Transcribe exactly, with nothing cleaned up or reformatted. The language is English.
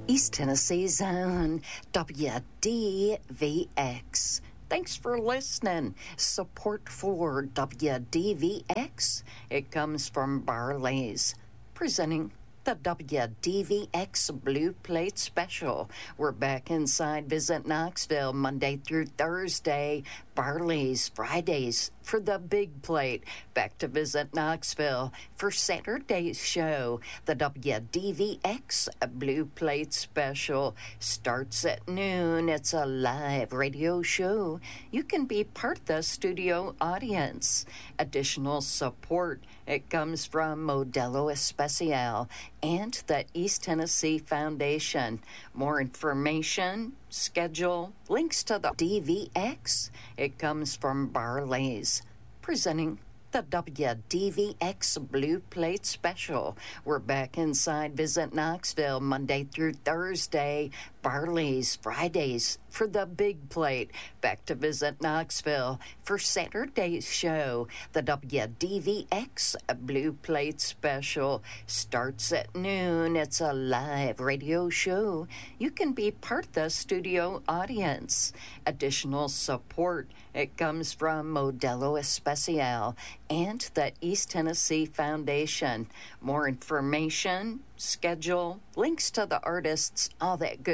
East Tennessee's own W D V X. Thanks for listening. Support for W D V X, it comes from Barley's, presenting the W D V X Blue Plate Special. We're back inside Visit Knoxville Monday through Thursday. Barley's Fridays for the Big Plate. Back to Visit Knoxville for Saturday's show. The W D V X Blue Plate Special starts at noon. It's a live radio show. You can be part of the studio audience. Additional support, it comes from Modelo Especial and the East Tennessee Foundation. More information, schedule, links to the D V X, it comes from Barley's, presenting the W D V X Blue Plate Special. We're back inside Visit Knoxville Monday through Thursday. Barley's Fridays for the Big Plate. Back to Visit Knoxville for Saturday's show. The W D V X Blue Plate Special starts at noon. It's a live radio show. You can be part of the studio audience. Additional support, it comes from Modelo Especial and the East Tennessee Foundation. More information, schedule, links to the artists, all that good